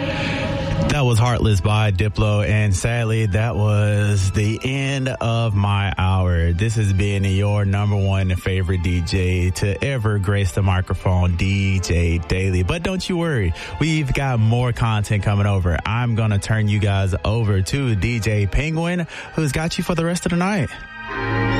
That was Heartless by Diplo, and sadly, that was the end of my hour. This has been your number one favorite DJ to ever grace the microphone, DJ Daily. But don't you worry, we've got more content coming over. I'm going to turn you guys over to DJ Penguin, who's got you for the rest of the night.